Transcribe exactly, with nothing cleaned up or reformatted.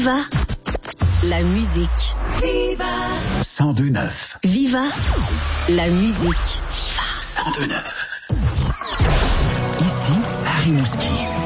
Viva la musique. Viva cent deux neuf. Viva la musique. cent deux neuf. Ici, Harry Mouski.